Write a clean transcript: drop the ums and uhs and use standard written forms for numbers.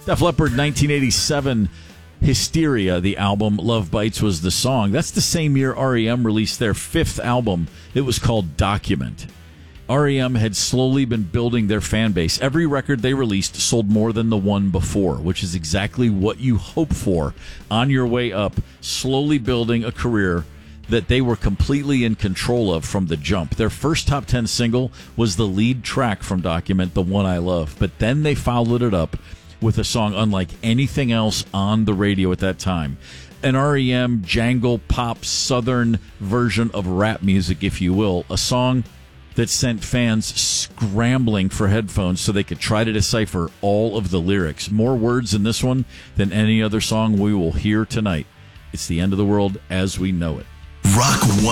Def Leppard, 1987, Hysteria, the album. Love Bites was the song. That's the same year REM released their fifth album. It was called Document. REM had slowly been building their fan base. Every record they released sold more than the one before, which is exactly what you hope for on your way up, slowly building a career that they were completely in control of from the jump. Their first top 10 single was the lead track from Document, The One I Love, but then they followed it up with a song unlike anything else on the radio at that time. An REM jangle pop southern version of rap music, if you will. A song that sent fans scrambling for headphones so they could try to decipher all of the lyrics. More words in this one than any other song we will hear tonight. It's the end of the world as we know it. Rock